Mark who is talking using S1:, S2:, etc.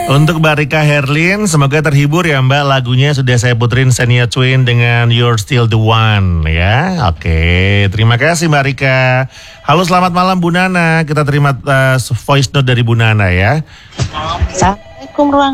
S1: Untuk Mbak Rika Herlin, semoga terhibur ya Mbak. Lagunya sudah saya puterin Shania Twain dengan You're Still the One ya. Oke, terima kasih Mbak Rika. Halo, selamat malam Bu Nana. Kita terima voice note dari Bu Nana ya.
S2: Assalamualaikum Ruang